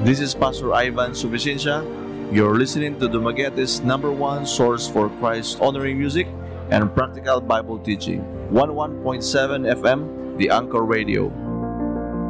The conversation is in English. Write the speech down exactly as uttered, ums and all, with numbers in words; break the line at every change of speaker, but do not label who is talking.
This is Pastor Ivan Suficiencia. You're listening to Dumaguete's number one source for Christ-honoring music and practical Bible teaching. one oh one point seven F M, The Anchor Radio.